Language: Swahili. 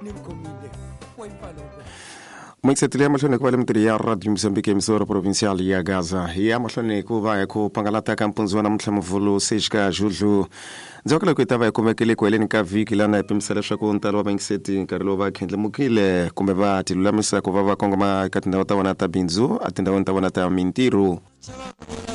Mwiksetile mahlone kwa lemtiri ya Radio Mozambique emisora provincial ya Gaza. Ya mahlone kuva ku pangalata kampunzwa na mtlamuvulu sejka Juju. Nzokala kuitava ya kumekele kwa eleni ka viki lana epimisala shaku ntalo wa bangiseti karilo va kendle mukile kumeba tilulamisa kuvava kongoma katinda wata wanata binzu atinda wanta wanata mintiru.